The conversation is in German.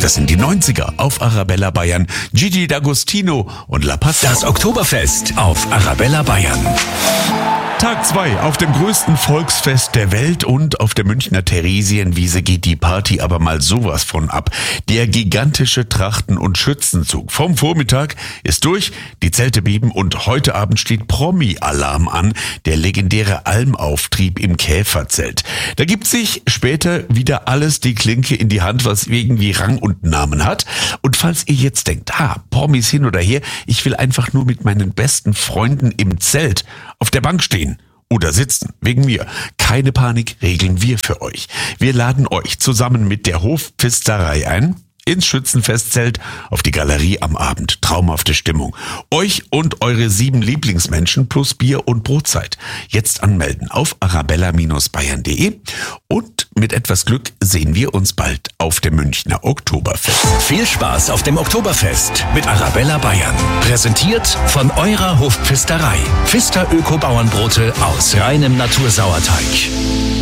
Das sind die 90er auf Arabella Bayern. Gigi D'Agostino und La Paz. Das Oktoberfest auf Arabella Bayern. Tag 2 auf dem größten Volksfest der Welt und auf der Münchner Theresienwiese geht die Party aber mal sowas von ab. Der gigantische Trachten- und Schützenzug vom Vormittag ist durch, die Zelte beben und heute Abend steht Promi-Alarm an, der legendäre Almauftrieb im Käferzelt. Da gibt sich später wieder alles die Klinke in die Hand, was irgendwie Rang und Namen hat. Und falls ihr jetzt denkt, Promis hin oder her, ich will einfach nur mit meinen besten Freunden im Zelt auf der Bank stehen oder sitzen, wegen mir. Keine Panik, regeln wir für euch. Wir laden euch zusammen mit der Hofpfisterei ein ins Schützenfestzelt, auf die Galerie am Abend. Traumhafte Stimmung. Euch und eure 7 Lieblingsmenschen plus Bier und Brotzeit. Jetzt anmelden auf arabella-bayern.de und mit etwas Glück sehen wir uns bald auf dem Münchner Oktoberfest. Viel Spaß auf dem Oktoberfest mit Arabella Bayern. Präsentiert von eurer Hofpfisterei. Pfister Öko-Bauernbrote aus reinem Natursauerteig.